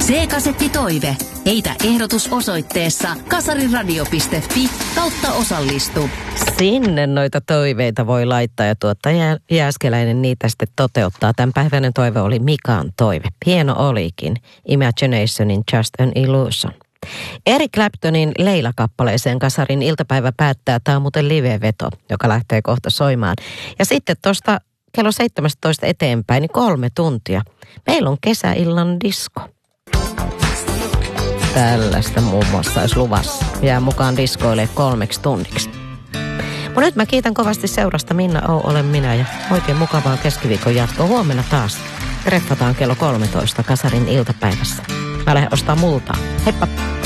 C-kasettitoive. Heitä ehdotus osoitteessa kasariradio.fi/osallistu. Sinne noita toiveita voi laittaa ja tuottaja Jääskeläinen niitä sitten toteuttaa. Tämänpäiväinen toive oli Mikan toive. Hieno olikin. Imaginationin Just an Illusion. Eric Claptonin Leila-kappaleeseen Kasarin iltapäivä päättää. Tämä on muuten live-veto, joka lähtee kohta soimaan. Ja sitten tuosta kello 17 eteenpäin, niin 3 tuntia. Meillä on kesäillan disko. Tällaista muun muassa olisi luvassa. Jää mukaan diskoille 3 tunniksi. Mutta nyt mä kiitän kovasti seurasta. Minna olen minä ja oikein mukavaa keskiviikon jatkoa. Huomenna taas treffataan kello 13 Kasarin iltapäivässä. Mä lähden ostaa multaa. Heippa!